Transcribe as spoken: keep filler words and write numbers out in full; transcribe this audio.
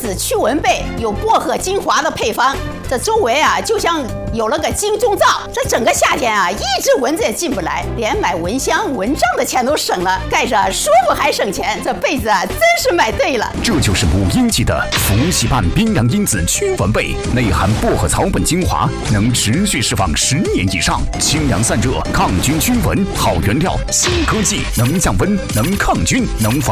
子驱蚊被，有薄荷精华的配方，这周围啊就像有了个金钟罩，这整个夏天啊，一只蚊子也进不来，连买蚊香、蚊帐的钱都省了，盖着舒服还省钱，这被子啊真是买对了。 这就是母婴级的福喜办冰凉因子驱蚊被，内含薄荷草本精华，能持续释放十年以上，清凉散热，抗菌驱蚊，好原料，新科技，能降温，能抗菌，能防。